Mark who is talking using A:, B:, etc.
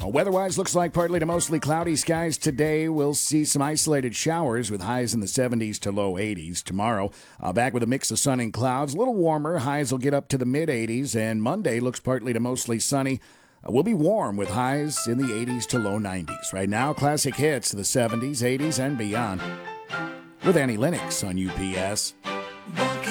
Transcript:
A: Weather-wise, looks like partly to mostly cloudy skies today. We'll see some isolated showers with highs in the 70s to low 80s. Tomorrow, back with a mix of sun and clouds. A little warmer. Highs will get up to the mid-80s. And Monday looks partly to mostly sunny. We'll be warm with highs in the 80s to low 90s. Right now, classic hits to the 70s, 80s, and beyond. With Annie Lennox on UPS.